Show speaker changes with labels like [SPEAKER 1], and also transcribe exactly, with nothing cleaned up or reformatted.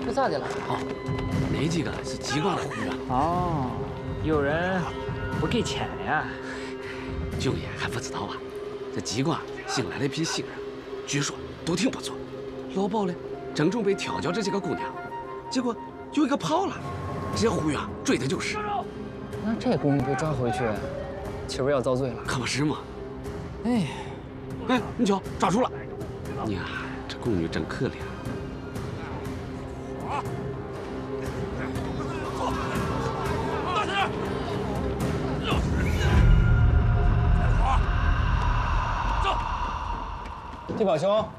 [SPEAKER 1] 又咋的了？
[SPEAKER 2] 哦，那几个是机关的户员。
[SPEAKER 3] 哦，有人不给钱呀？
[SPEAKER 2] 舅爷还不知道啊，这机关新来了一批新人，据说都挺不错。老鸨呢，正准备调教这几个姑娘，结果有一个跑了，这户员追的就是。
[SPEAKER 1] 那这姑娘被抓回去，岂不是要遭罪了？
[SPEAKER 2] 可不是嘛！
[SPEAKER 1] 哎，
[SPEAKER 2] 哎，你瞧，抓住了！你呀，这宫女真可怜。
[SPEAKER 1] 地宝兄，